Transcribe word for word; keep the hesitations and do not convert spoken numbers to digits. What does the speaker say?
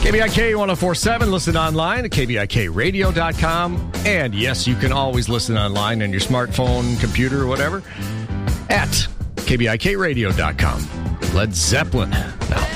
K B I K one oh four point seven. Listen online at K B I K radio dot com. And yes, you can always listen online on your smartphone, computer, or whatever at K B I K radio dot com. Led Zeppelin. Now.